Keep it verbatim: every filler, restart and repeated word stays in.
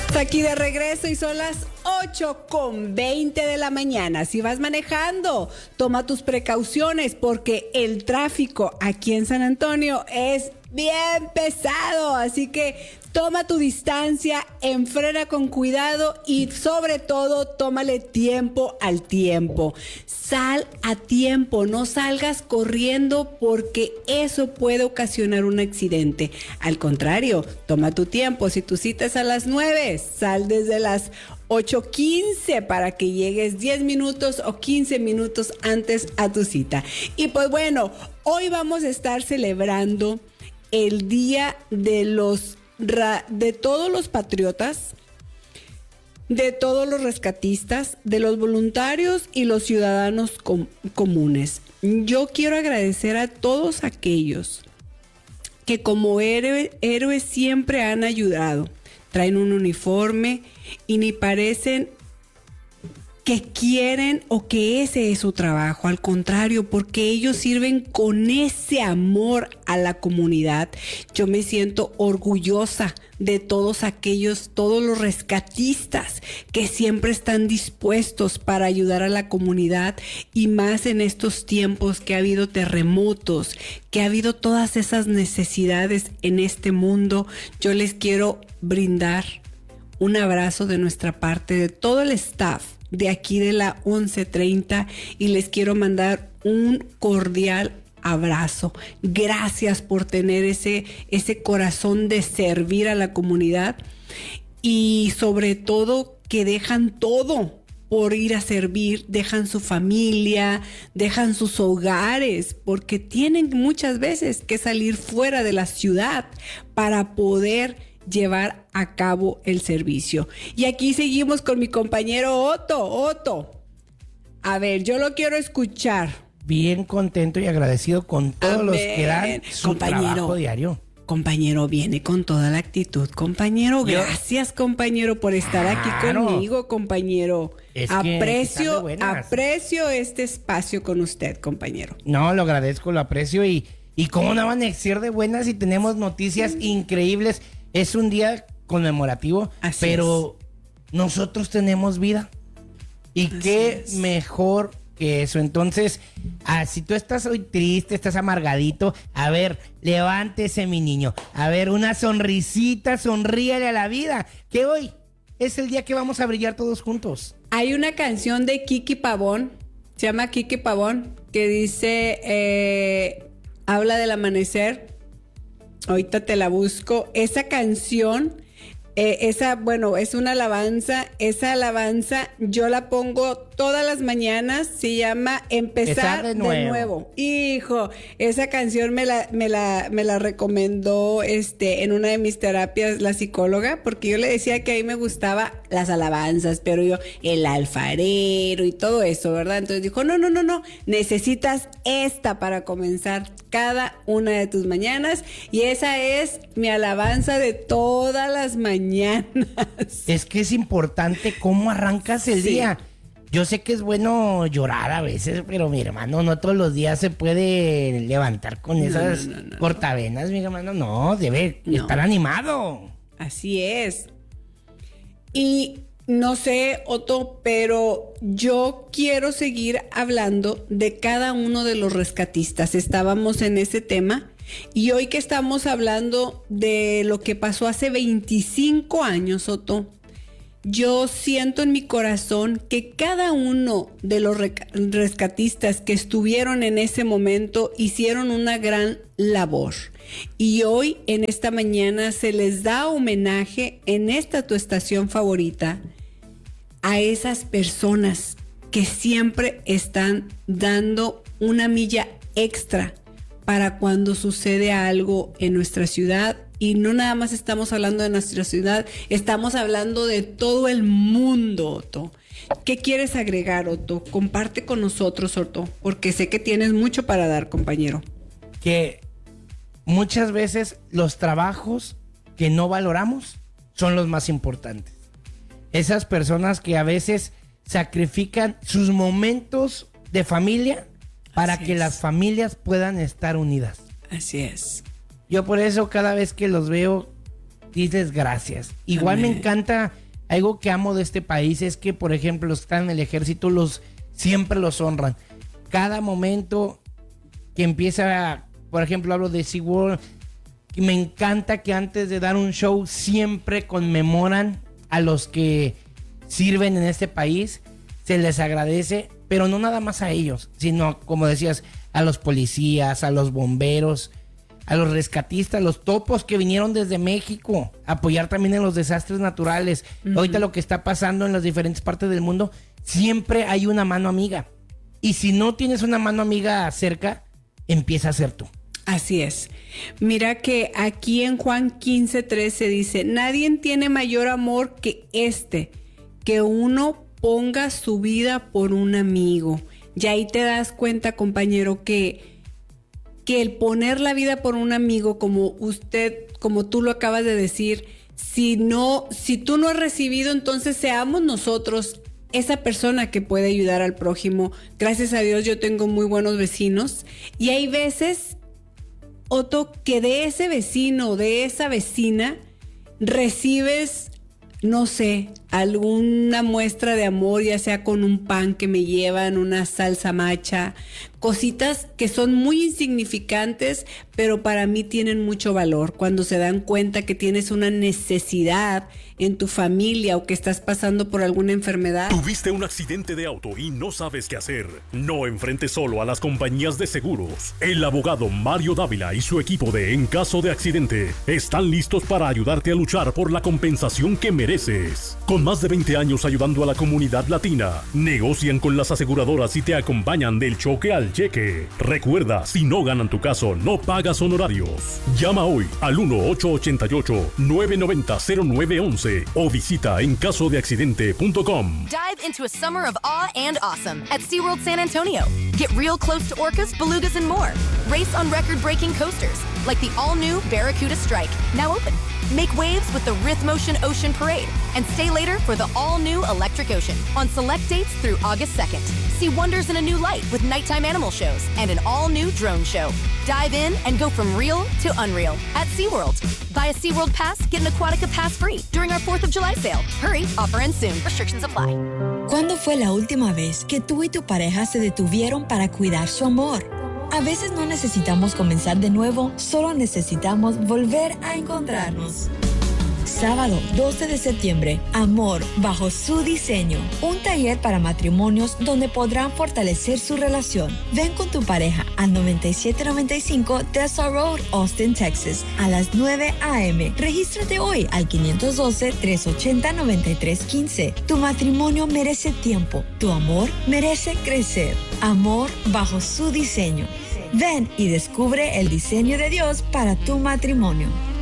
Aquí de regreso y son las ocho con veinte de la mañana. Si vas manejando, toma tus precauciones porque el tráfico aquí en San Antonio es bien pesado. Así que toma tu distancia, enfrena con cuidado y sobre todo tómale tiempo al tiempo. Sal a tiempo, no salgas corriendo porque eso puede ocasionar un accidente. Al contrario, toma tu tiempo. Si tu cita es a las nueve, sal desde las ocho quince para que llegues diez minutos o quince minutos antes a tu cita. Y pues bueno, hoy vamos a estar celebrando el Día de los de todos los patriotas, de todos los rescatistas, de los voluntarios y los ciudadanos com- comunes. Yo quiero agradecer a todos aquellos que como héroe, héroes siempre han ayudado. Traen un uniforme y ni parecen que quieren o que ese es su trabajo. Al contrario, porque ellos sirven con ese amor a la comunidad. Yo me siento orgullosa de todos aquellos, todos los rescatistas que siempre están dispuestos para ayudar a la comunidad y más en estos tiempos que ha habido terremotos, que ha habido todas esas necesidades en este mundo. Yo les quiero brindar un abrazo de nuestra parte, de todo el staff de aquí de la once treinta y les quiero mandar un cordial abrazo. Gracias por tener ese, ese corazón de servir a la comunidad y sobre todo que dejan todo por ir a servir, dejan su familia, dejan sus hogares, porque tienen muchas veces que salir fuera de la ciudad para poder llevar a cabo el servicio. Y aquí seguimos con mi compañero Otto. Otto, a ver, yo lo quiero escuchar. Bien contento y agradecido con todos Amén. Los que dan su compañero, trabajo diario. Compañero, viene con toda la actitud, compañero. Yo, Gracias, compañero, por estar claro. aquí conmigo, compañero. Es aprecio, aprecio este espacio con usted, compañero. No, lo agradezco, lo aprecio y, y cómo no van a ser de buenas si tenemos noticias mm. increíbles. Es un día conmemorativo, Así pero es. nosotros tenemos vida. Y Así qué es. mejor que eso. Entonces, ah, si tú estás hoy triste, estás amargadito, a ver, levántese, mi niño. A ver, una sonrisita, sonríale a la vida. Que hoy es el día que vamos a brillar todos juntos. Hay una canción de Kiki Pavón, se llama Kiki Pavón, que dice, eh, habla del amanecer. Ahorita te la busco. Esa canción, eh, esa, bueno, es una alabanza. Esa alabanza yo la pongo todas las mañanas. Se llama Empezar de nuevo. de nuevo. Hijo, esa canción me la, me la, me la recomendó este, en una de mis terapias la psicóloga, porque yo le decía que a mí me gustaba las alabanzas, pero yo, el alfarero y todo eso, ¿verdad? Entonces dijo, no, no, no, no, necesitas esta para comenzar cada una de tus mañanas y esa es mi alabanza de todas las mañanas. Es que es importante cómo arrancas el sí. día. Yo sé que es bueno llorar a veces, pero mi hermano, no todos los días se puede levantar con esas no, no, no, no, cortavenas, no. mi hermano. No, debe no. estar animado. Así es. Y no sé, Otto, pero yo quiero seguir hablando de cada uno de los rescatistas. Estábamos en ese tema y hoy que estamos hablando de lo que pasó hace veinticinco años, Otto, yo siento en mi corazón que cada uno de los rescatistas que estuvieron en ese momento hicieron una gran labor. Y hoy, en esta mañana, se les da homenaje en esta tu estación favorita a esas personas que siempre están dando una milla extra para cuando sucede algo en nuestra ciudad. Y no nada más estamos hablando de nuestra ciudad, estamos hablando de todo el mundo, Otto. ¿Qué quieres agregar, Otto? Comparte con nosotros, Otto, porque sé que tienes mucho para dar, compañero. Que muchas veces los trabajos que no valoramos son los más importantes. Esas personas que a veces sacrifican sus momentos de familia para Así que es. las familias puedan estar unidas. Así es. Yo por eso cada vez que los veo dices gracias. Igual Amén. Me encanta, algo que amo de este país es que, por ejemplo, los que están en el ejército los siempre los honran. Cada momento que empieza, por ejemplo, hablo de SeaWorld, me encanta que antes de dar un show siempre conmemoran a los que sirven en este país, se les agradece, pero no nada más a ellos, sino, como decías, a los policías, a los bomberos, a los rescatistas, los topos que vinieron desde México a apoyar también en los desastres naturales. Uh-huh. Ahorita lo que está pasando en las diferentes partes del mundo, siempre hay una mano amiga. Y si no tienes una mano amiga cerca, empieza a ser tú. Así es. Mira que aquí en Juan quince trece dice, nadie tiene mayor amor que este, que uno ponga su vida por un amigo. Y ahí te das cuenta, compañero, que, que el poner la vida por un amigo, como usted, como tú lo acabas de decir, si no, si tú no has recibido, entonces seamos nosotros esa persona que puede ayudar al prójimo. Gracias a Dios yo tengo muy buenos vecinos y hay veces, Otto, que de ese vecino o de esa vecina recibes, no sé, alguna muestra de amor, ya sea con un pan que me llevan, una salsa macha, cositas que son muy insignificantes, pero para mí tienen mucho valor cuando se dan cuenta que tienes una necesidad en tu familia o que estás pasando por alguna enfermedad. ¿Tuviste un accidente de auto y no sabes qué hacer? No enfrentes solo a las compañías de seguros. El abogado Mario Dávila y su equipo de En Caso de Accidente están listos para ayudarte a luchar por la compensación que mereces. Con más de veinte años ayudando a la comunidad latina, negocian con las aseguradoras y te acompañan del choque al cheque. Recuerda, si no ganan tu caso, no pagas honorarios. Llama hoy al uno ocho ocho ocho, nueve nueve cero, cero nueve uno uno o visita en caso de accidente punto com. Dive into a summer of awe and awesome at SeaWorld San Antonio. Get real close to orcas, belugas, and more. Race on record-breaking coasters like the all-new Barracuda Strike, now open. Make waves with the Rhythmotion Ocean Parade and stay later for the all-new Electric Ocean on select dates through August second. See wonders in a new light with nighttime animal shows and an all-new drone show. Dive in and go from real to unreal at SeaWorld. Buy a SeaWorld Pass, get an Aquatica Pass free during our fourth of July sale. Hurry, offer ends soon. Restrictions apply. ¿Cuándo fue la última vez que tú y tu pareja se detuvieron para cuidar su amor? A veces no necesitamos comenzar de nuevo, solo necesitamos volver a encontrarnos. Sábado doce de septiembre, Amor bajo su diseño. Un taller para matrimonios donde podrán fortalecer su relación. Ven con tu pareja al noventa y siete noventa y cinco Dessa Road, Austin, Texas, a las nueve a.m. Regístrate hoy al cinco uno dos, tres ocho cero, nueve tres uno cinco. Tu matrimonio merece tiempo. Tu amor merece crecer. Amor bajo su diseño. Ven y descubre el diseño de Dios para tu matrimonio.